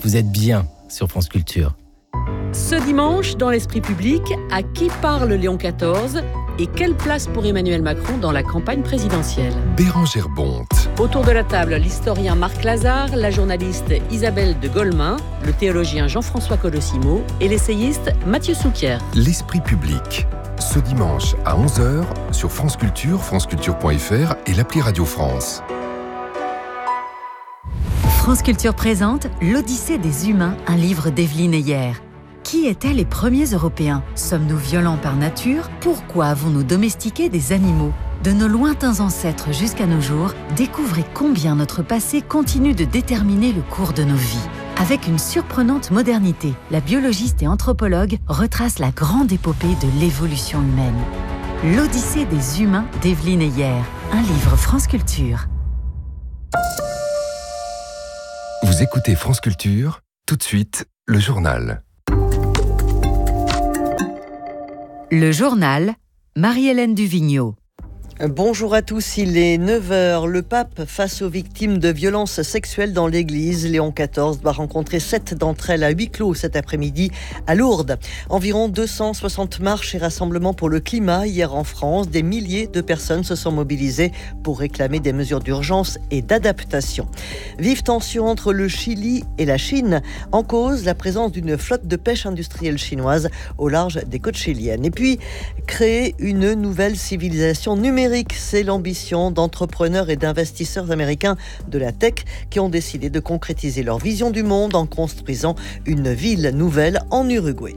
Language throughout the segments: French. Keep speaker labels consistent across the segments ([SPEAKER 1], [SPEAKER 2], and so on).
[SPEAKER 1] Vous êtes bien sur France Culture.
[SPEAKER 2] Ce dimanche, dans l'esprit public, à qui parle Léon XIV et quelle place pour Emmanuel Macron dans la campagne présidentielle?
[SPEAKER 3] Bérengère Bonte.
[SPEAKER 2] Autour de la table, l'historien Marc Lazare, la journaliste Isabelle de Golemin, le théologien Jean-François Colosimo et l'essayiste Mathieu Souquier.
[SPEAKER 3] L'esprit public. Ce dimanche à 11h sur France Culture, franceculture.fr et l'appli Radio France.
[SPEAKER 4] France Culture présente L'Odyssée des humains, un livre d'Evelyne Heyer. Qui étaient les premiers Européens? Sommes-nous violents par nature? Pourquoi avons-nous domestiqué des animaux? De nos lointains ancêtres jusqu'à nos jours, découvrez combien notre passé continue de déterminer le cours de nos vies. Avec une surprenante modernité, la biologiste et anthropologue retrace la grande épopée de l'évolution humaine. L'Odyssée des humains d'Evelyne Heyer, un livre France Culture.
[SPEAKER 3] Vous écoutez France Culture, tout de suite, le journal.
[SPEAKER 4] Le journal, Marie-Hélène Duvigneau.
[SPEAKER 5] Bonjour à tous, il est 9h. Le pape face aux victimes de violences sexuelles dans l'église. Léon XIV va rencontrer 7 d'entre elles à huis clos cet après-midi à Lourdes. Environ 260 marches et rassemblements pour le climat hier en France. Des milliers de personnes se sont mobilisées pour réclamer des mesures d'urgence et d'adaptation. Vive tension entre le Chili et la Chine. En cause, la présence d'une flotte de pêche industrielle chinoise au large des côtes chiliennes. Et puis, créer une nouvelle civilisation numérique. C'est l'ambition d'entrepreneurs et d'investisseurs américains de la tech qui ont décidé de concrétiser leur vision du monde en construisant une ville nouvelle en Uruguay.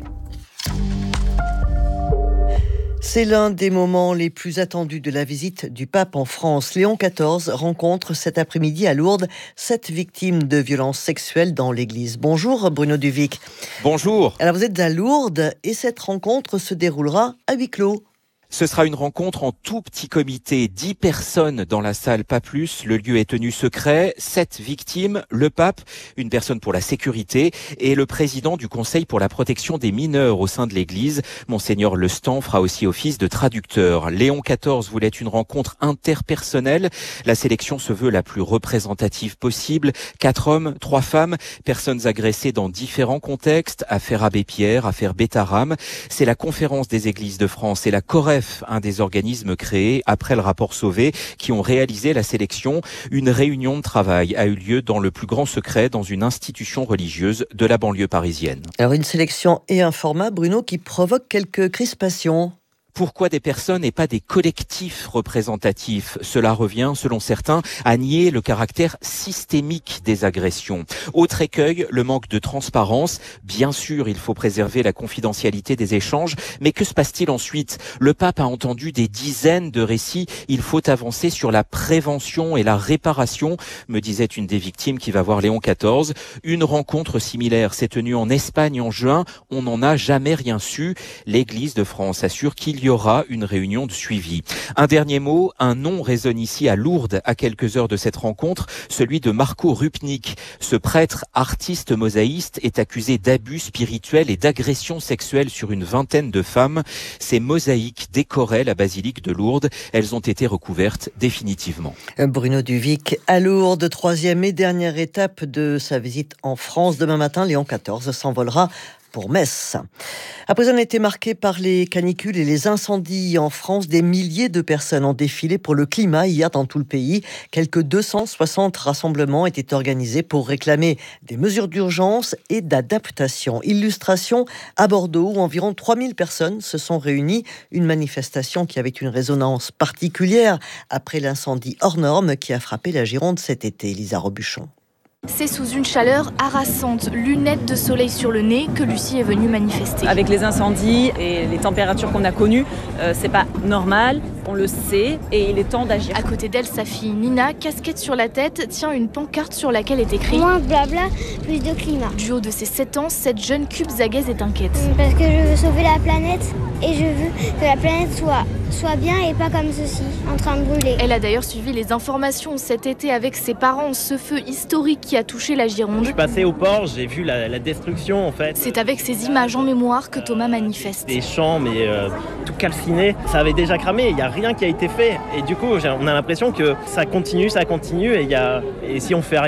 [SPEAKER 5] C'est l'un des moments les plus attendus de la visite du pape en France. Léon XIV rencontre cet après-midi à Lourdes 7 victimes de violences sexuelles dans l'église. Bonjour Bruno Duvic.
[SPEAKER 6] Bonjour.
[SPEAKER 5] Alors vous êtes à Lourdes et cette rencontre se déroulera à huis clos.
[SPEAKER 6] Ce sera une rencontre en tout petit comité, 10 personnes dans la salle, pas plus. Le lieu est tenu secret, 7 victimes, le pape, une personne pour la sécurité et le président du conseil pour la protection des mineurs au sein de l'église. Monseigneur Lestan fera aussi office de traducteur. Léon XIV voulait une rencontre interpersonnelle. La sélection se veut la plus représentative possible. 4 hommes, 3 femmes, personnes agressées dans différents contextes. Affaire Abbé Pierre, affaire Bétaram. C'est la conférence des églises de France et la Coref, un des organismes créés après le rapport Sauvé, qui ont réalisé la sélection. Une réunion de travail a eu lieu dans le plus grand secret dans une institution religieuse de la banlieue parisienne.
[SPEAKER 5] Alors une sélection et un format, Bruno, qui provoque quelques crispations.
[SPEAKER 6] Pourquoi des personnes et pas des collectifs représentatifs? Cela revient, selon certains, à nier le caractère systémique des agressions. Autre écueil, le manque de transparence. Bien sûr, il faut préserver la confidentialité des échanges, mais que se passe-t-il ensuite? Le pape a entendu des dizaines de récits. Il faut avancer sur la prévention et la réparation, me disait une des victimes qui va voir Léon XIV. Une rencontre similaire s'est tenue en Espagne en juin. On n'en a jamais rien su. L'Église de France assure qu'il y aura une réunion de suivi. Un dernier mot, un nom résonne ici à Lourdes à quelques heures de cette rencontre, celui de Marco Rupnik. Ce prêtre artiste mosaïste est accusé d'abus spirituels et d'agressions sexuelles sur une vingtaine de femmes. Ces mosaïques décoraient la basilique de Lourdes. Elles ont été recouvertes définitivement.
[SPEAKER 5] Bruno Duvic à Lourdes, 3e et dernière étape de sa visite en France. Demain matin, Léon XIV s'envolera pour Metz. Après un été marqué par les canicules et les incendies en France, des milliers de personnes ont défilé pour le climat hier dans tout le pays. Quelques 260 rassemblements étaient organisés pour réclamer des mesures d'urgence et d'adaptation. Illustration à Bordeaux où environ 3000 personnes se sont réunies. Une manifestation qui avait une résonance particulière après l'incendie hors norme qui a frappé la Gironde cet été. Lisa Robuchon.
[SPEAKER 7] C'est sous une chaleur harassante, lunettes de soleil sur le nez, que Lucie est venue manifester.
[SPEAKER 8] Avec les incendies et les températures qu'on a connues, c'est pas normal, on le sait et il est temps d'agir.
[SPEAKER 7] À côté d'elle, sa fille Nina, casquette sur la tête, tient une pancarte sur laquelle est écrit «
[SPEAKER 9] Moins de blabla, plus de climat ».
[SPEAKER 7] Du haut de ses 7 ans, cette jeune cubzagaise est inquiète.
[SPEAKER 9] Parce que je veux sauver la planète et je veux que la planète soit bien et pas comme ceci, en train de brûler.
[SPEAKER 7] Elle a d'ailleurs suivi les informations cet été avec ses parents, ce feu historique qui a touché la Gironde.
[SPEAKER 10] Je suis passé au port, j'ai vu la destruction en fait.
[SPEAKER 7] C'est avec ces images en mémoire que Thomas manifeste.
[SPEAKER 10] Des champs mais tout calciné, ça avait déjà cramé, il n'y a rien qui a été fait. Et du coup, on a l'impression que ça continue et si on fait rien,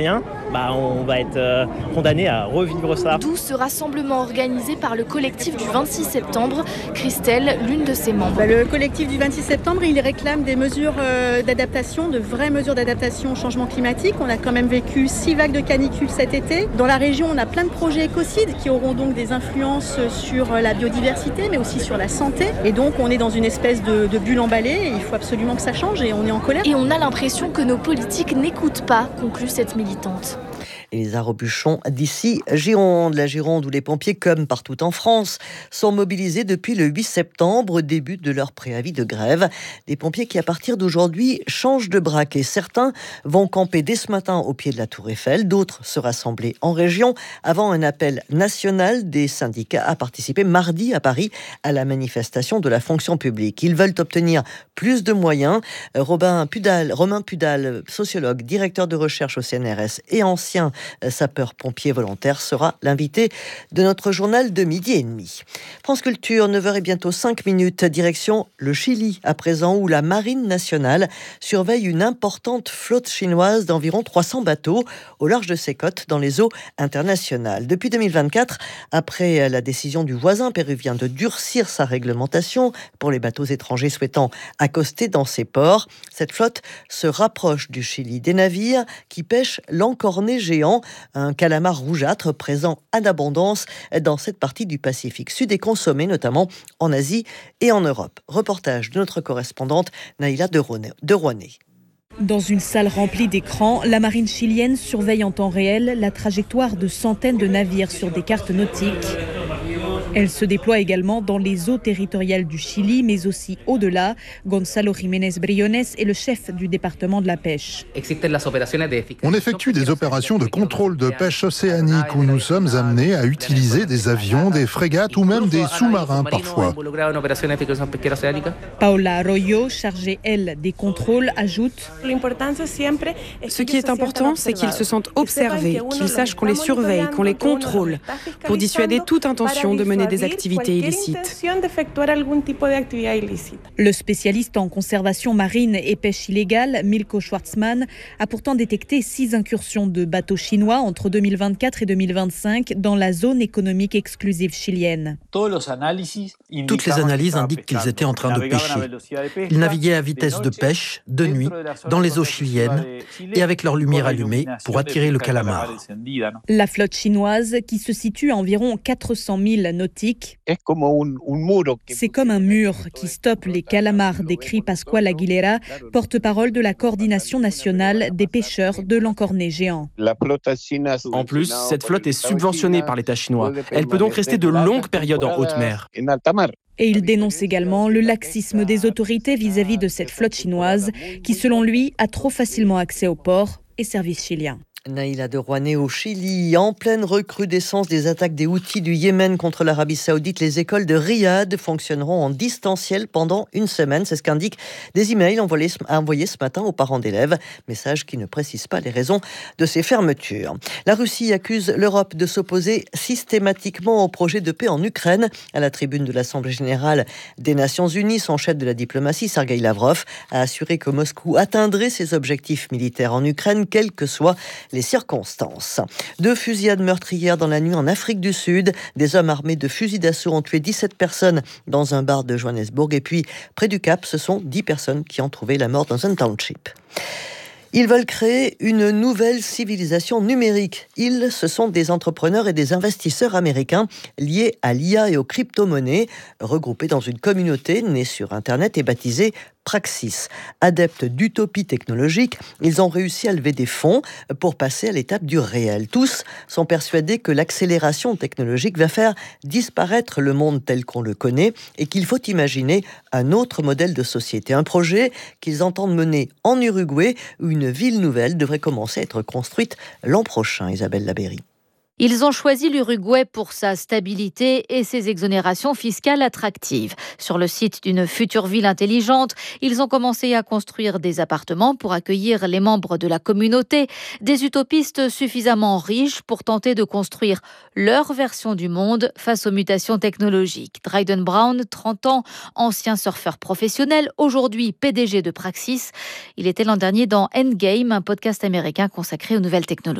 [SPEAKER 10] on va être condamné à revivre ça.
[SPEAKER 7] D'où ce rassemblement organisé par le collectif du 26 septembre. Christelle, l'une de ses membres.
[SPEAKER 11] Le collectif du 26 septembre, il réclame des mesures d'adaptation, de vraies mesures d'adaptation au changement climatique. On a quand même vécu 6 vagues de canicule cet été. Dans la région, on a plein de projets écocides qui auront donc des influences sur la biodiversité, mais aussi sur la santé. Et donc, on est dans une espèce de bulle emballée et il faut absolument que ça change et on est en colère.
[SPEAKER 7] Et on a l'impression que nos politiques n'écoutent pas, conclut cette militante.
[SPEAKER 5] Elisa Robuchon d'ici Gironde. La Gironde où les pompiers, comme partout en France, sont mobilisés depuis le 8 septembre, début de leur préavis de grève. Des pompiers qui, à partir d'aujourd'hui, changent de braquet. Certains vont camper dès ce matin au pied de la Tour Eiffel, d'autres se rassembler en région avant un appel national des syndicats à participer mardi à Paris à la manifestation de la fonction publique. Ils veulent obtenir plus de moyens. Romain Pudal, sociologue, directeur de recherche au CNRS et ancien sapeur-pompier volontaire, sera l'invité de notre journal de 12h30. France Culture, 9h et bientôt 5 minutes, direction le Chili à présent, où la Marine nationale surveille une importante flotte chinoise d'environ 300 bateaux au large de ses côtes dans les eaux internationales. Depuis 2024, après la décision du voisin péruvien de durcir sa réglementation pour les bateaux étrangers souhaitant accoster dans ses ports, cette flotte se rapproche du Chili. Des navires qui pêchent l'encorné géant, un calamar rougeâtre présent en abondance dans cette partie du Pacifique Sud et consommé notamment en Asie et en Europe. Reportage de notre correspondante Naïla de Rouanet.
[SPEAKER 12] Dans une salle remplie d'écrans, la marine chilienne surveille en temps réel la trajectoire de centaines de navires sur des cartes nautiques. Elle se déploie également dans les eaux territoriales du Chili, mais aussi au-delà. Gonzalo Jiménez Briones est le chef du département de la pêche.
[SPEAKER 13] On effectue des opérations de contrôle de pêche océanique où nous sommes amenés à utiliser des avions, des frégates ou même des sous-marins parfois.
[SPEAKER 12] Paola Arroyo, chargée, elle, des contrôles, ajoute:
[SPEAKER 14] Ce qui est important, c'est qu'ils se sentent observés, qu'ils sachent qu'on les surveille, qu'on les contrôle, pour dissuader toute intention de mener des activités illicites.
[SPEAKER 12] Le spécialiste en conservation marine et pêche illégale, Milko Schwartzman, a pourtant détecté 6 incursions de bateaux chinois entre 2024 et 2025 dans la zone économique exclusive chilienne.
[SPEAKER 15] Toutes les analyses indiquent qu'ils étaient en train de pêcher. Ils naviguaient à vitesse de pêche, de nuit, dans les eaux chiliennes et avec leur lumière allumée pour attirer le calamar.
[SPEAKER 12] La flotte chinoise, qui se situe à environ 400 000 nautiques, c'est comme un mur qui stoppe les calamars, décrit Pascual Aguilera, porte-parole de la coordination nationale des pêcheurs de l'encorné géant.
[SPEAKER 16] En plus, cette flotte est subventionnée par l'État chinois. Elle peut donc rester de longues périodes en haute mer.
[SPEAKER 12] Et il dénonce également le laxisme des autorités vis-à-vis de cette flotte chinoise qui, selon lui, a trop facilement accès aux ports et services chiliens.
[SPEAKER 5] Naïla de Rouanet au Chili. En pleine recrudescence des attaques des Houthis du Yémen contre l'Arabie Saoudite, les écoles de Riyad fonctionneront en distanciel pendant une semaine. C'est ce qu'indiquent des emails envoyés ce matin aux parents d'élèves. Message qui ne précise pas les raisons de ces fermetures. La Russie accuse l'Europe de s'opposer systématiquement au projet de paix en Ukraine. À la tribune de l'Assemblée générale des Nations Unies, son chef de la diplomatie, Sergueï Lavrov, a assuré que Moscou atteindrait ses objectifs militaires en Ukraine, quelles que soient les circonstances. 2 fusillades meurtrières dans la nuit en Afrique du Sud. Des hommes armés de fusils d'assaut ont tué 17 personnes dans un bar de Johannesburg. Et puis, près du Cap, ce sont 10 personnes qui ont trouvé la mort dans un township. Ils veulent créer une nouvelle civilisation numérique. Ils, ce sont des entrepreneurs et des investisseurs américains liés à l'IA et aux crypto-monnaies, regroupés dans une communauté née sur Internet et baptisée Praxis. Adeptes d'utopie technologique, ils ont réussi à lever des fonds pour passer à l'étape du réel. Tous sont persuadés que l'accélération technologique va faire disparaître le monde tel qu'on le connaît et qu'il faut imaginer un autre modèle de société. Un projet qu'ils entendent mener en Uruguay, où une ville nouvelle devrait commencer à être construite l'an prochain. Isabelle Labéry.
[SPEAKER 17] Ils ont choisi l'Uruguay pour sa stabilité et ses exonérations fiscales attractives. Sur le site d'une future ville intelligente, ils ont commencé à construire des appartements pour accueillir les membres de la communauté, des utopistes suffisamment riches pour tenter de construire leur version du monde face aux mutations technologiques. Dryden Brown, 30 ans, ancien surfeur professionnel, aujourd'hui PDG de Praxis. Il était l'an dernier dans Endgame, un podcast américain consacré aux nouvelles technologies.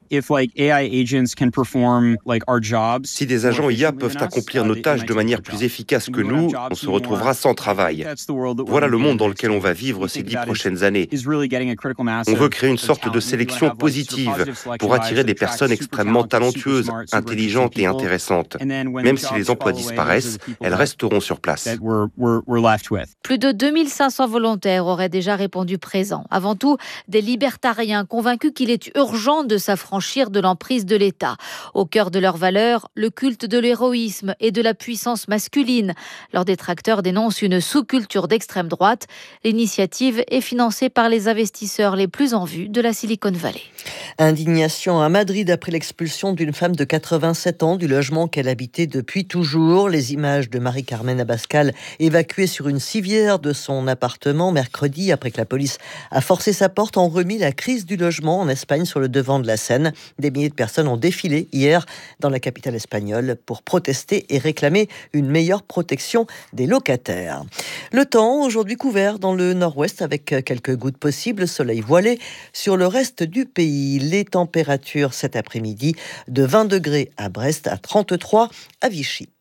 [SPEAKER 18] Si des agents IA peuvent accomplir nos tâches de manière plus efficace que nous, on se retrouvera sans travail. Voilà le monde dans lequel on va vivre ces 10 prochaines années. On veut créer une sorte de sélection positive pour attirer des personnes extrêmement talentueuses, intelligentes et intéressantes. Même si les emplois disparaissent, elles resteront sur place.
[SPEAKER 17] Plus de 2500 volontaires auraient déjà répondu présent. Avant tout, des libertariens convaincus qu'il est urgent de s'affranchir de l'emprise de l'État. Au cœur de leurs valeurs, le culte de l'héroïsme et de la puissance masculine. Leurs détracteurs dénoncent une sous-culture d'extrême droite. L'initiative est financée par les investisseurs les plus en vue de la Silicon Valley.
[SPEAKER 5] Indignation à Madrid après l'expulsion d'une femme de 87 ans du logement qu'elle habitait depuis toujours. Les images de Marie-Carmen Abascal évacuée sur une civière de son appartement mercredi après que la police a forcé sa porte ont remis la crise du logement en Espagne sur le devant de la scène. Des milliers de personnes ont défilé hier dans la capitale espagnole pour protester et réclamer une meilleure protection des locataires. Le temps aujourd'hui couvert dans le nord-ouest avec quelques gouttes possibles, soleil voilé sur le reste du pays. Les températures cet après-midi de 20 degrés à Brest, à 33 à Vichy.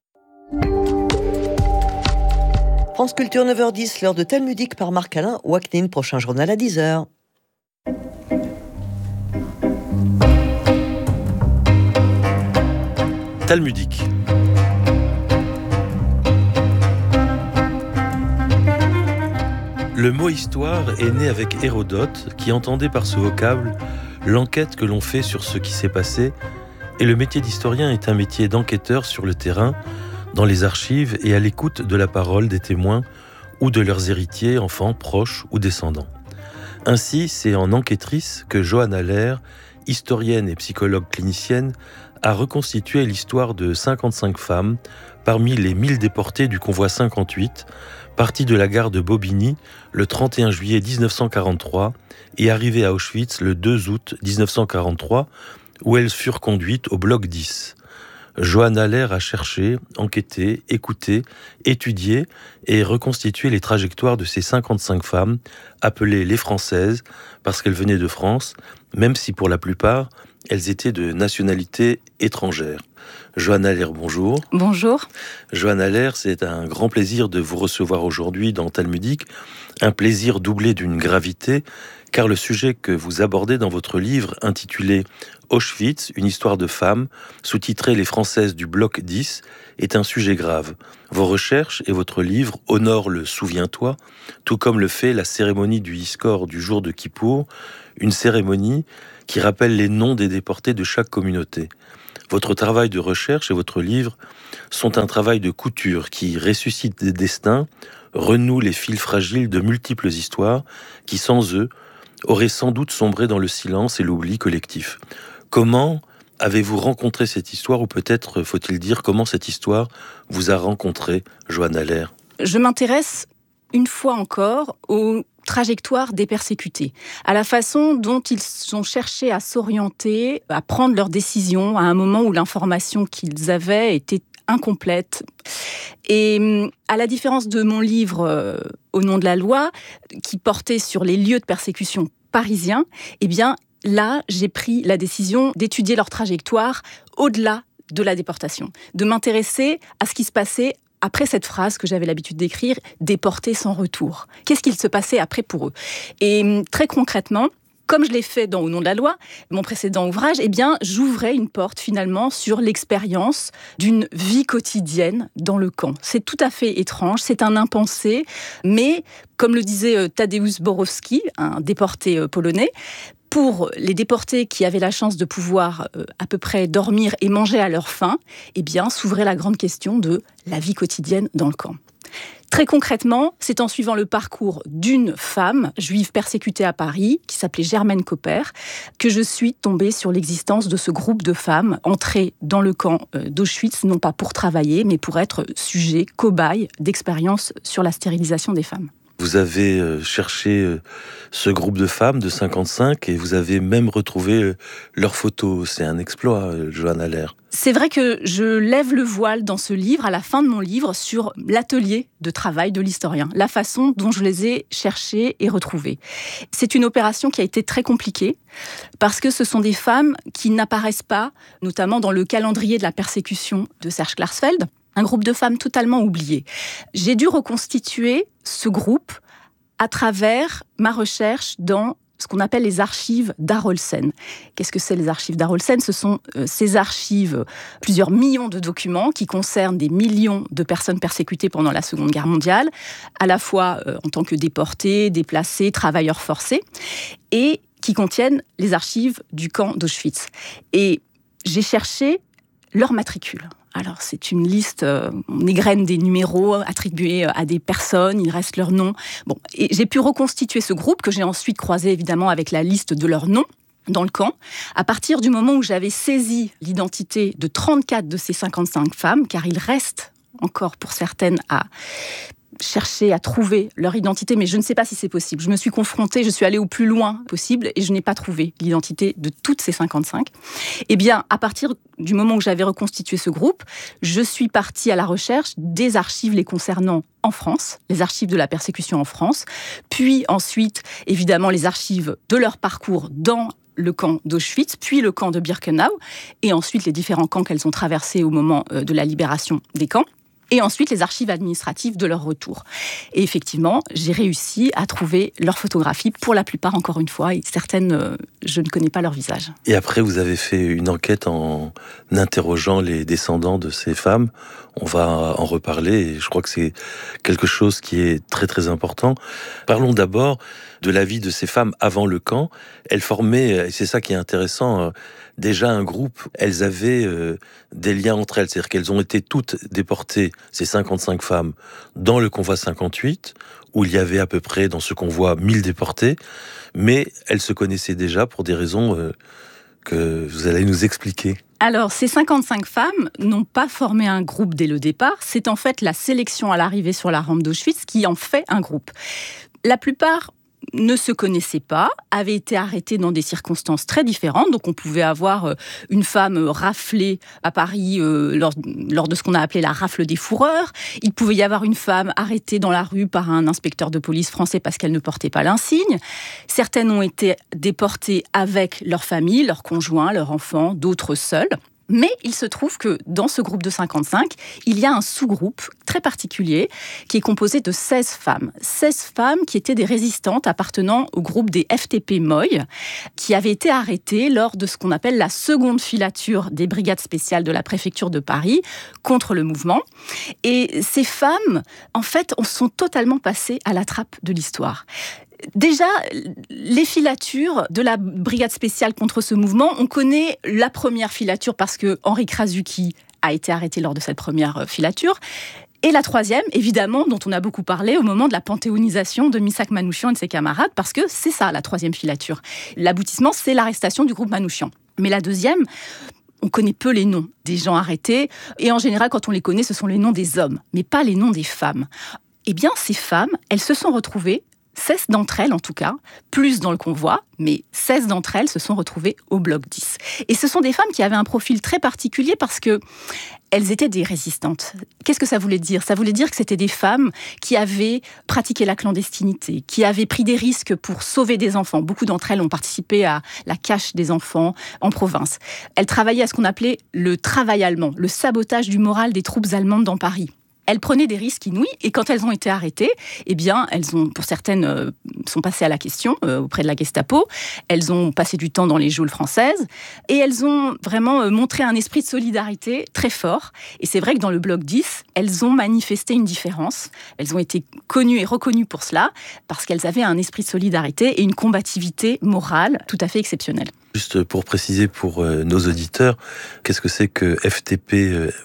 [SPEAKER 5] France Culture 9h10, l'heure de Talmudique par Marc-Alain Ouaknin. Prochain journal à 10h.
[SPEAKER 19] Talmudique. Le mot histoire est né avec Hérodote, qui entendait par ce vocable l'enquête que l'on fait sur ce qui s'est passé, et le métier d'historien est un métier d'enquêteur sur le terrain, dans les archives et à l'écoute de la parole des témoins ou de leurs héritiers, enfants, proches ou descendants. Ainsi, c'est en enquêtrice que Johanna Lehr, historienne et psychologue clinicienne, a reconstitué l'histoire de 55 femmes parmi les 1000 déportés du convoi 58, partis de la gare de Bobigny le 31 juillet 1943 et arrivés à Auschwitz le 2 août 1943, où elles furent conduites au bloc 10. Johanna Lehr a cherché, enquêté, écouté, étudié et reconstitué les trajectoires de ces 55 femmes, appelées les Françaises, parce qu'elles venaient de France, même si pour la plupart, elles étaient de nationalité étrangère. Johanna Lehr, bonjour.
[SPEAKER 20] Bonjour.
[SPEAKER 19] Johanna Lehr, c'est un grand plaisir de vous recevoir aujourd'hui dans Talmudique, un plaisir doublé d'une gravité, car le sujet que vous abordez dans votre livre intitulé Auschwitz, une histoire de femmes, sous-titré Les Françaises du bloc 10, est un sujet grave. Vos recherches et votre livre honorent le Souviens-toi, tout comme le fait la cérémonie du Yizkor du jour de Kippour, une cérémonie qui rappelle les noms des déportés de chaque communauté. Votre travail de recherche et votre livre sont un travail de couture qui ressuscite des destins, renoue les fils fragiles de multiples histoires qui, sans eux, auraient sans doute sombré dans le silence et l'oubli collectif. Comment avez-vous rencontré cette histoire, ou peut-être faut-il dire comment cette histoire vous a rencontré, Johanna Lehr ?
[SPEAKER 20] Je m'intéresse une fois encore aux trajectoires des persécutés, à la façon dont ils ont cherché à s'orienter, à prendre leurs décisions à un moment où l'information qu'ils avaient était incomplète. Et à la différence de mon livre Au nom de la loi, qui portait sur les lieux de persécution parisiens, eh bien là, j'ai pris la décision d'étudier leur trajectoire au-delà de la déportation, de m'intéresser à ce qui se passait après cette phrase que j'avais l'habitude d'écrire, « déportés sans retour ». Qu'est-ce qu'il se passait après pour eux ? Et très concrètement, comme je l'ai fait dans Au nom de la loi, mon précédent ouvrage, eh bien, j'ouvrais une porte finalement sur l'expérience d'une vie quotidienne dans le camp. C'est tout à fait étrange, c'est un impensé, mais comme le disait Tadeusz Borowski, un déporté polonais, pour les déportés qui avaient la chance de pouvoir à peu près dormir et manger à leur faim, eh bien, s'ouvrait la grande question de la vie quotidienne dans le camp. Très concrètement, c'est en suivant le parcours d'une femme juive persécutée à Paris, qui s'appelait Germaine Copper, que je suis tombée sur l'existence de ce groupe de femmes entrées dans le camp d'Auschwitz, non pas pour travailler, mais pour être sujet, cobaye d'expériences sur la stérilisation des femmes.
[SPEAKER 19] Vous avez cherché ce groupe de femmes de 55 et vous avez même retrouvé leurs photos. C'est un exploit, Johanna Lehr.
[SPEAKER 20] C'est vrai que je lève le voile dans ce livre, à la fin de mon livre, sur l'atelier de travail de l'historien, la façon dont je les ai cherchées et retrouvées. C'est une opération qui a été très compliquée, parce que ce sont des femmes qui n'apparaissent pas, notamment dans le calendrier de la persécution de Serge Klarsfeld, un groupe de femmes totalement oubliées. J'ai dû reconstituer ce groupe à travers ma recherche dans ce qu'on appelle les archives d'Arolsen. Qu'est-ce que c'est les archives d'Arolsen ? Ce sont ces archives, plusieurs millions de documents qui concernent des millions de personnes persécutées pendant la Seconde Guerre mondiale, à la fois en tant que déportés, déplacés, travailleurs forcés, et qui contiennent les archives du camp d'Auschwitz. Et j'ai cherché leur matricule. Alors, c'est une liste, on égrène des numéros attribués à des personnes, il reste leur nom. Bon, et j'ai pu reconstituer ce groupe que j'ai ensuite croisé évidemment avec la liste de leurs noms dans le camp, à partir du moment où j'avais saisi l'identité de 34 de ces 55 femmes, car il reste encore pour certaines à chercher à trouver leur identité, mais je ne sais pas si c'est possible. Je me suis confrontée, je suis allée au plus loin possible et je n'ai pas trouvé l'identité de toutes ces 55. Eh bien, à partir du moment où j'avais reconstitué ce groupe, je suis partie à la recherche des archives les concernant en France, les archives de la persécution en France, puis ensuite, évidemment, les archives de leur parcours dans le camp d'Auschwitz, puis le camp de Birkenau, et ensuite les différents camps qu'elles ont traversés au moment de la libération des camps. Et ensuite les archives administratives de leur retour. Et effectivement, j'ai réussi à trouver leurs photographies, pour la plupart, encore une fois, et certaines, je ne connais pas leur visage.
[SPEAKER 19] Et après, vous avez fait une enquête en interrogeant les descendants de ces femmes. On va en reparler, et je crois que c'est quelque chose qui est très très important. Parlons d'abord de la vie de ces femmes avant le camp. Elles formaient, et c'est ça qui est intéressant, déjà un groupe. Elles avaient des liens entre elles, c'est-à-dire qu'elles ont été toutes déportées, ces 55 femmes, dans le convoi 58, où il y avait à peu près, dans ce convoi, 1000 déportés, mais elles se connaissaient déjà pour des raisons que vous allez nous expliquer.
[SPEAKER 20] Alors, ces 55 femmes n'ont pas formé un groupe dès le départ. C'est en fait la sélection à l'arrivée sur la rampe d'Auschwitz qui en fait un groupe. La plupart ne se connaissaient pas, avaient été arrêtés dans des circonstances très différentes. Donc on pouvait avoir une femme raflée à Paris lors de ce qu'on a appelé la rafle des fourreurs. Il pouvait y avoir une femme arrêtée dans la rue par un inspecteur de police français parce qu'elle ne portait pas l'insigne. Certaines ont été déportées avec leur famille, leurs conjoints, leurs enfants, d'autres seules. Mais il se trouve que dans ce groupe de 55, il y a un sous-groupe très particulier qui est composé de 16 femmes. 16 femmes qui étaient des résistantes appartenant au groupe des FTP Moy, qui avaient été arrêtées lors de ce qu'on appelle la seconde filature des brigades spéciales de la préfecture de Paris contre le mouvement. Et ces femmes, en fait, sont totalement passées à la trappe de l'histoire. Déjà, les filatures de la brigade spéciale contre ce mouvement, on connaît la première filature parce que Henri Krasucki a été arrêté lors de cette première filature. Et la troisième, évidemment, dont on a beaucoup parlé au moment de la panthéonisation de Missak Manouchian et de ses camarades, parce que c'est ça, la troisième filature. L'aboutissement, c'est l'arrestation du groupe Manouchian. Mais la deuxième, on connaît peu les noms des gens arrêtés. Et en général, quand on les connaît, ce sont les noms des hommes, mais pas les noms des femmes. Eh bien, ces femmes, elles se sont retrouvées, 16 d'entre elles en tout cas, plus dans le convoi, mais 16 d'entre elles se sont retrouvées au bloc 10. Et ce sont des femmes qui avaient un profil très particulier parce que elles étaient des résistantes. Qu'est-ce que ça voulait dire ? Ça voulait dire que c'était des femmes qui avaient pratiqué la clandestinité, qui avaient pris des risques pour sauver des enfants. Beaucoup d'entre elles ont participé à la cache des enfants en province. Elles travaillaient à ce qu'on appelait le travail allemand, le sabotage du moral des troupes allemandes dans Paris. Elles prenaient des risques inouïs et quand elles ont été arrêtées, eh bien, elles ont, pour certaines, sont passées à la question auprès de la Gestapo. Elles ont passé du temps dans les geôles françaises et elles ont vraiment montré un esprit de solidarité très fort. Et c'est vrai que dans le bloc 10, elles ont manifesté une différence. Elles ont été connues et reconnues pour cela parce qu'elles avaient un esprit de solidarité et une combativité morale tout à fait exceptionnelle.
[SPEAKER 19] Juste pour préciser pour nos auditeurs, qu'est-ce que c'est que FTP Moy ?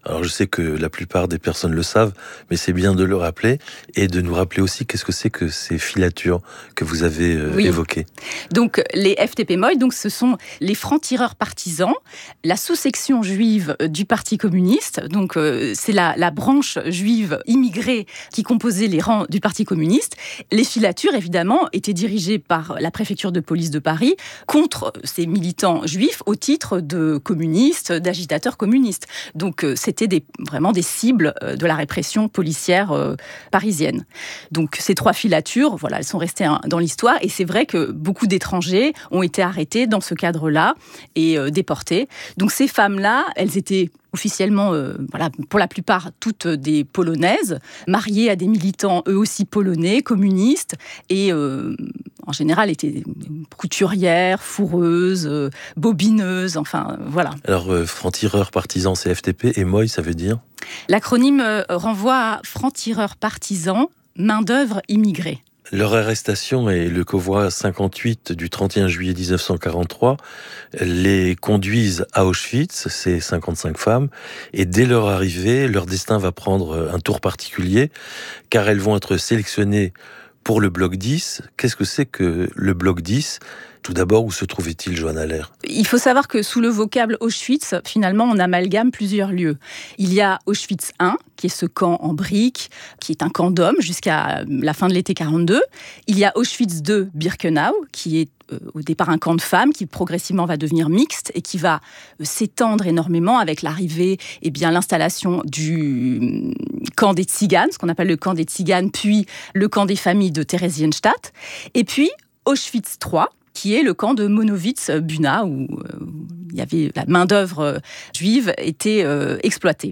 [SPEAKER 19] Alors je sais que la plupart des personnes le savent, mais c'est bien de le rappeler et de nous rappeler aussi qu'est-ce que c'est que ces filatures que vous avez évoquées.
[SPEAKER 20] Donc les FTP-MOI, donc ce sont les francs-tireurs partisans, la sous-section juive du Parti communiste. Donc c'est la branche juive immigrée qui composait les rangs du Parti communiste. Les filatures, évidemment, étaient dirigées par la préfecture de police de Paris contre ces militants juifs au titre de communistes, d'agitateurs communistes. Donc c'était vraiment des cibles de la répression policière parisienne. Donc ces 3 filatures, voilà, elles sont restées dans l'histoire et c'est vrai que beaucoup d'étrangers ont été arrêtés dans ce cadre-là et déportés. Donc ces femmes-là, elles étaient officiellement, pour la plupart, toutes des Polonaises, mariées à des militants eux aussi polonais, communistes, et en général étaient couturières, fourreuses, bobineuses, enfin voilà.
[SPEAKER 19] Alors, francs-tireurs partisans, c'est FTP, et MOI, ça veut dire ?
[SPEAKER 20] L'acronyme renvoie à francs-tireurs partisans, main-d'œuvre immigrée.
[SPEAKER 19] Leur arrestation et le convoi 58 du 31 juillet 1943 les conduisent à Auschwitz, ces 55 femmes, et dès leur arrivée, leur destin va prendre un tour particulier, car elles vont être sélectionnées pour le bloc 10. Qu'est-ce que c'est que le bloc 10 ? Tout d'abord, où se trouvait-il, Johanna Lair ?
[SPEAKER 20] Il faut savoir que sous le vocable Auschwitz, finalement, on amalgame plusieurs lieux. Il y a Auschwitz I, qui est ce camp en briques, qui est un camp d'hommes jusqu'à la fin de l'été 42. Il y a Auschwitz II Birkenau, qui est au départ un camp de femmes, qui progressivement va devenir mixte et qui va s'étendre énormément avec l'arrivée, l'installation du camp des Tziganes, ce qu'on appelle le camp des Tziganes, puis le camp des familles de Theresienstadt. Et puis Auschwitz III, qui est le camp de Monowitz-Buna, où il y avait la main-d'œuvre juive était exploitée.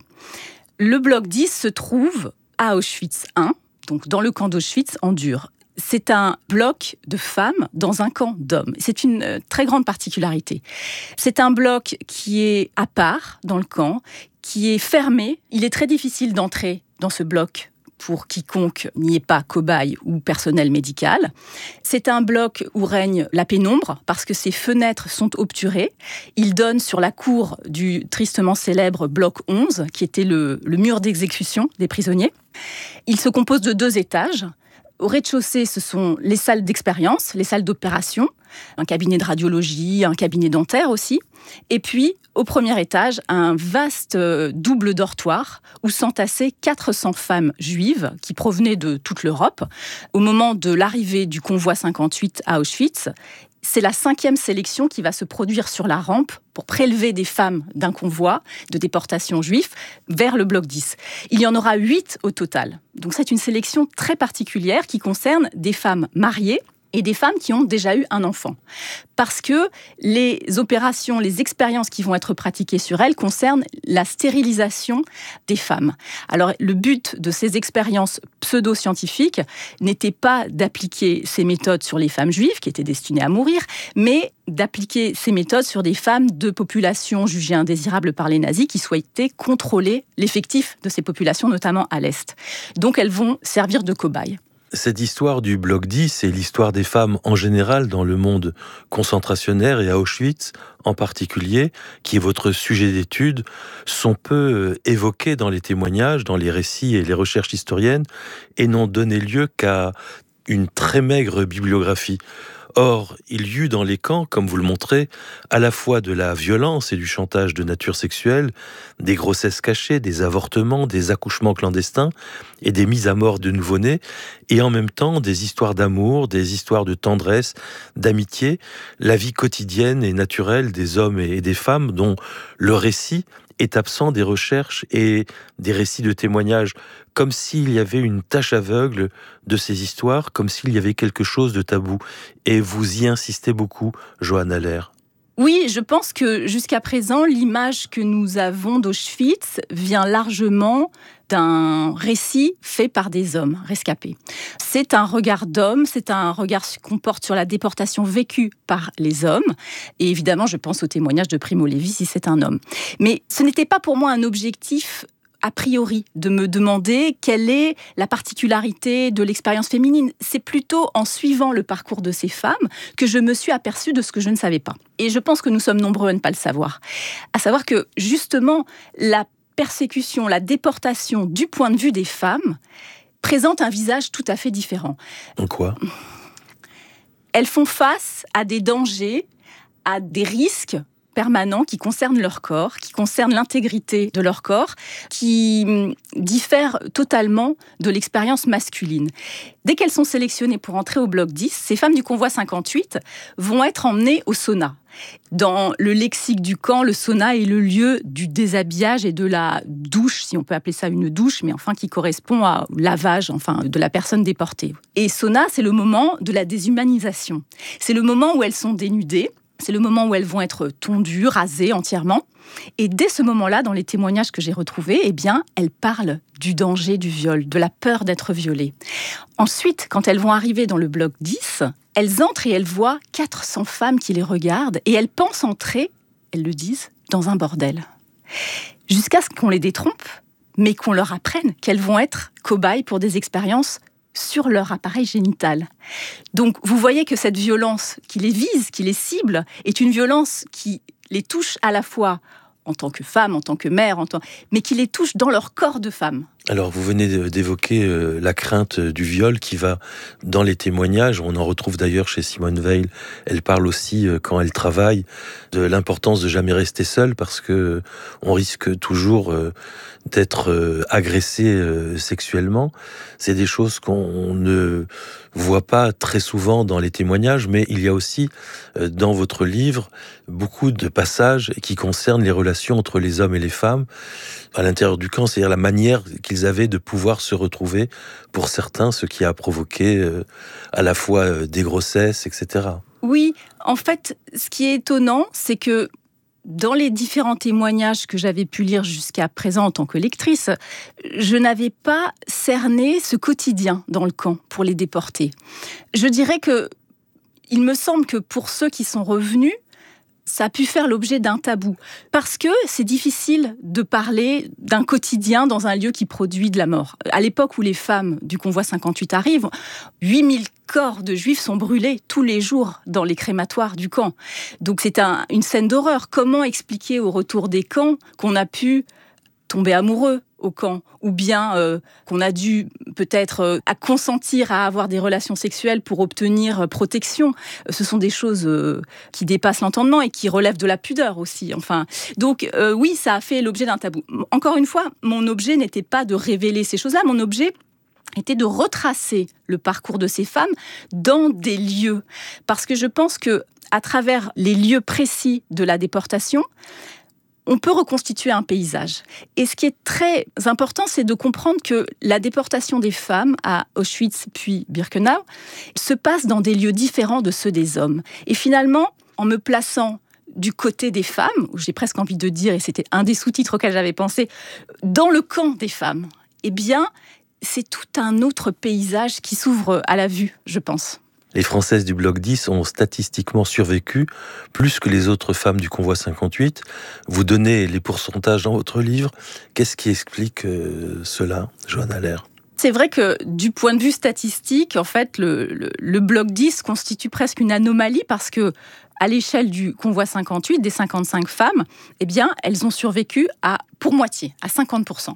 [SPEAKER 20] Le bloc 10 se trouve à Auschwitz I, donc dans le camp d'Auschwitz en dur. C'est un bloc de femmes dans un camp d'hommes. C'est une très grande particularité. C'est un bloc qui est à part dans le camp, qui est fermé. Il est très difficile d'entrer dans ce bloc pour quiconque n'y est pas cobaye ou personnel médical. C'est un bloc où règne la pénombre, parce que ses fenêtres sont obturées. Il donne sur la cour du tristement célèbre bloc 11, qui était le mur d'exécution des prisonniers. Il se compose de 2 étages. Au rez-de-chaussée, ce sont les salles d'expérience, les salles d'opération, un cabinet de radiologie, un cabinet dentaire aussi. Et puis, au premier étage, un vaste double dortoir où s'entassaient 400 femmes juives qui provenaient de toute l'Europe. Au moment de l'arrivée du convoi 58 à Auschwitz, c'est la 5e sélection qui va se produire sur la rampe pour prélever des femmes d'un convoi de déportation juif vers le bloc 10. Il y en aura 8 au total. Donc c'est une sélection très particulière qui concerne des femmes mariées et des femmes qui ont déjà eu un enfant. Parce que les opérations, les expériences qui vont être pratiquées sur elles concernent la stérilisation des femmes. Alors, le but de ces expériences pseudo-scientifiques n'était pas d'appliquer ces méthodes sur les femmes juives, qui étaient destinées à mourir, mais d'appliquer ces méthodes sur des femmes de populations jugées indésirables par les nazis qui souhaitaient contrôler l'effectif de ces populations, notamment à l'Est. Donc, elles vont servir de cobayes.
[SPEAKER 19] Cette histoire du bloc 10 et l'histoire des femmes en général dans le monde concentrationnaire et à Auschwitz en particulier, qui est votre sujet d'étude, sont peu évoquées dans les témoignages, dans les récits et les recherches historiennes et n'ont donné lieu qu'à une très maigre bibliographie. Or, il y eut dans les camps, comme vous le montrez, à la fois de la violence et du chantage de nature sexuelle, des grossesses cachées, des avortements, des accouchements clandestins et des mises à mort de nouveau-nés, et en même temps des histoires d'amour, des histoires de tendresse, d'amitié, la vie quotidienne et naturelle des hommes et des femmes dont le récit est absent des recherches et des récits de témoignages, comme s'il y avait une tache aveugle de ces histoires, comme s'il y avait quelque chose de tabou. Et vous y insistez beaucoup, Johanna Lair.
[SPEAKER 20] Oui, je pense que jusqu'à présent, l'image que nous avons d'Auschwitz vient largement d'un récit fait par des hommes rescapés. C'est un regard d'homme, c'est un regard qu'on porte sur la déportation vécue par les hommes. Et évidemment, je pense au témoignage de Primo Levi si c'est un homme. Mais ce n'était pas pour moi un objectif a priori, de me demander quelle est la particularité de l'expérience féminine. C'est plutôt en suivant le parcours de ces femmes que je me suis aperçue de ce que je ne savais pas. Et je pense que nous sommes nombreux à ne pas le savoir. À savoir que, justement, la persécution, la déportation du point de vue des femmes présente un visage tout à fait différent.
[SPEAKER 19] En quoi ?
[SPEAKER 20] Elles font face à des dangers, à des risques permanents qui concernent leur corps, qui concernent l'intégrité de leur corps, qui diffèrent totalement de l'expérience masculine. Dès qu'elles sont sélectionnées pour entrer au bloc 10, ces femmes du convoi 58 vont être emmenées au sauna. Dans le lexique du camp, le sauna est le lieu du déshabillage et de la douche, si on peut appeler ça une douche, mais enfin qui correspond au lavage de la personne déportée. Et sauna, c'est le moment de la déshumanisation. C'est le moment où elles sont dénudées. C'est le moment où elles vont être tondues, rasées entièrement. Et dès ce moment-là, dans les témoignages que j'ai retrouvés, elles parlent du danger du viol, de la peur d'être violées. Ensuite, quand elles vont arriver dans le bloc 10, elles entrent et elles voient 400 femmes qui les regardent et elles pensent entrer, elles le disent, dans un bordel. Jusqu'à ce qu'on les détrompe, mais qu'on leur apprenne qu'elles vont être cobayes pour des expériences sur leur appareil génital. Donc, vous voyez que cette violence qui les vise, qui les cible, est une violence qui les touche à la fois en tant que femme, en tant que mère, mais qui les touche dans leur corps de femme.
[SPEAKER 19] Alors, vous venez d'évoquer la crainte du viol qui va dans les témoignages. On en retrouve d'ailleurs chez Simone Weil. Elle parle aussi, quand elle travaille, de l'importance de jamais rester seule parce que on risque toujours d'être agressé sexuellement. C'est des choses qu'on ne voit pas très souvent dans les témoignages, mais il y a aussi dans votre livre beaucoup de passages qui concernent les relations entre les hommes et les femmes à l'intérieur du camp, c'est-à-dire la manière qu'ils avaient de pouvoir se retrouver pour certains, ce qui a provoqué à la fois des grossesses, etc.
[SPEAKER 20] Oui, en fait, ce qui est étonnant, c'est que dans les différents témoignages que j'avais pu lire jusqu'à présent en tant que lectrice, je n'avais pas cerné ce quotidien dans le camp pour les déportés. Je dirais que, il me semble que pour ceux qui sont revenus, ça a pu faire l'objet d'un tabou. Parce que c'est difficile de parler d'un quotidien dans un lieu qui produit de la mort. À l'époque où les femmes du convoi 58 arrivent, 8000 corps de juifs sont brûlés tous les jours dans les crématoires du camp. Donc c'est une scène d'horreur. Comment expliquer au retour des camps qu'on a pu tomber amoureux au camp, ou bien qu'on a dû peut-être consentir à avoir des relations sexuelles pour obtenir protection. Ce sont des choses qui dépassent l'entendement et qui relèvent de la pudeur aussi. Donc oui, ça a fait l'objet d'un tabou. Encore une fois, mon objet n'était pas de révéler ces choses-là, mon objet était de retracer le parcours de ces femmes dans des lieux. Parce que je pense que à travers les lieux précis de la déportation, on peut reconstituer un paysage. Et ce qui est très important, c'est de comprendre que la déportation des femmes à Auschwitz puis Birkenau se passe dans des lieux différents de ceux des hommes. Et finalement, en me plaçant du côté des femmes, où j'ai presque envie de dire, et c'était un des sous-titres auxquels j'avais pensé, dans le camp des femmes, eh bien, c'est tout un autre paysage qui s'ouvre à la vue, je pense.
[SPEAKER 19] Les Françaises du bloc 10 ont statistiquement survécu plus que les autres femmes du convoi 58. Vous donnez les pourcentages dans votre livre. Qu'est-ce qui explique cela, Johanne Haller ?
[SPEAKER 20] C'est vrai que du point de vue statistique, en fait, le bloc 10 constitue presque une anomalie parce que à l'échelle du convoi 58, des 55 femmes, eh bien, elles ont survécu pour moitié, à 50%.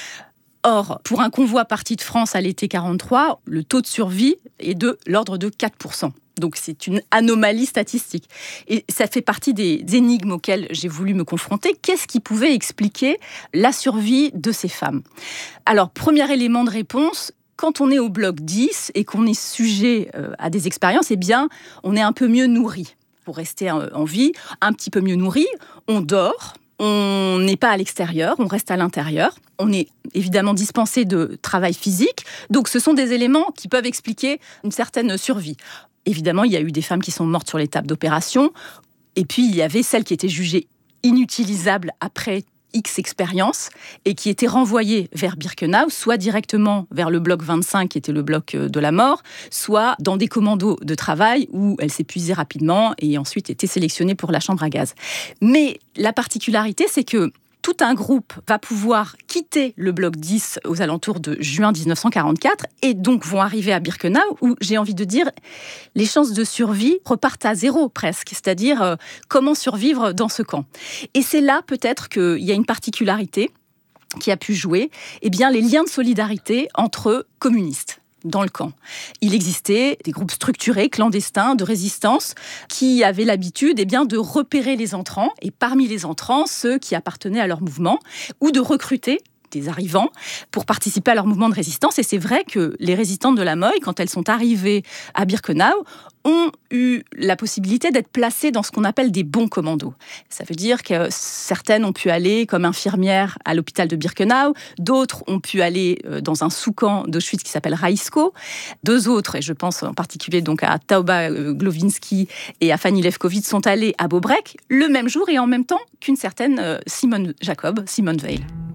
[SPEAKER 20] Or, pour un convoi parti de France à l'été 43, le taux de survie est de l'ordre de 4%. Donc c'est une anomalie statistique. Et ça fait partie des énigmes auxquelles j'ai voulu me confronter. Qu'est-ce qui pouvait expliquer la survie de ces femmes ? Alors, premier élément de réponse, quand on est au bloc 10 et qu'on est sujet à des expériences, eh bien, on est un peu mieux nourri. Pour rester en vie, un petit peu mieux nourri, on dort. On n'est pas à l'extérieur, on reste à l'intérieur. On est évidemment dispensé de travail physique. Donc, ce sont des éléments qui peuvent expliquer une certaine survie. Évidemment, il y a eu des femmes qui sont mortes sur les tables d'opération. Et puis, il y avait celles qui étaient jugées inutilisables après X expériences et qui étaient renvoyées vers Birkenau, soit directement vers le bloc 25, qui était le bloc de la mort, soit dans des commandos de travail où elles s'épuisaient rapidement et ensuite étaient sélectionnées pour la chambre à gaz. Mais la particularité, c'est que tout un groupe va pouvoir quitter le bloc 10 aux alentours de juin 1944 et donc vont arriver à Birkenau où, j'ai envie de dire, les chances de survie repartent à zéro presque. C'est-à-dire comment survivre dans ce camp. Et c'est là peut-être qu'il y a une particularité. qui a pu jouer les liens de solidarité entre communistes dans le camp. Il existait des groupes structurés, clandestins, de résistance, qui avaient l'habitude de repérer les entrants, et parmi les entrants, ceux qui appartenaient à leur mouvement, ou de recruter des arrivants pour participer à leur mouvement de résistance. Et c'est vrai que les résistantes de la Moy, quand elles sont arrivées à Birkenau, ont eu la possibilité d'être placées dans ce qu'on appelle des bons commandos. Ça veut dire que certaines ont pu aller comme infirmières à l'hôpital de Birkenau, d'autres ont pu aller dans un sous-camp d'Auschwitz qui s'appelle Raisko. Deux autres, et je pense en particulier donc à Tauba Glowinski et à Fanny Lefkowitz, sont allées à Bobrek le même jour et en même temps qu'une certaine Simone Veil.